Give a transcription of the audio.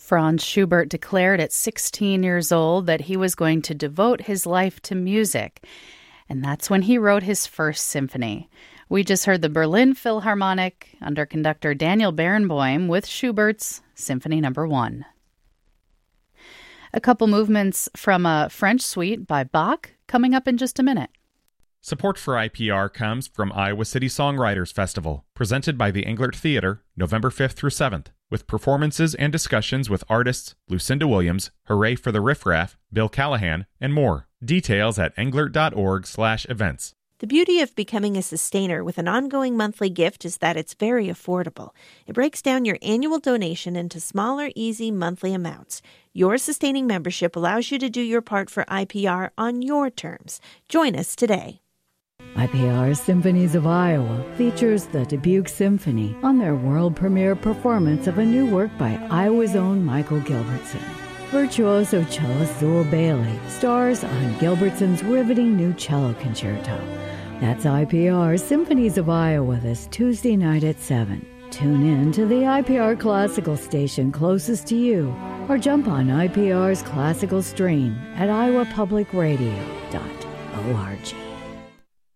Franz Schubert declared at 16 years old that he was going to devote his life to music, and that's when he wrote his first symphony. We just heard the Berlin Philharmonic under conductor Daniel Barenboim with Schubert's Symphony No. 1. A couple movements from a French suite by Bach coming up in just a minute. Support for IPR comes from Iowa City Songwriters Festival, presented by the Englert Theater, November 5th through 7th, with performances and discussions with artists Lucinda Williams, Hooray for the Riff Raff, Bill Callahan, and more. Details at englert.org/events. The beauty of becoming a sustainer with an ongoing monthly gift is that it's very affordable. It breaks down your annual donation into smaller, easy monthly amounts. Your sustaining membership allows you to do your part for IPR on your terms. Join us today. IPR's Symphonies of Iowa features the Dubuque Symphony on their world premiere performance of a new work by Iowa's own Michael Gilbertson. Virtuoso cellist Zool Bailey stars on Gilbertson's riveting new cello concerto. That's IPR's Symphonies of Iowa this Tuesday night at 7. Tune in to the IPR Classical station closest to you or jump on IPR's classical stream at iowapublicradio.org.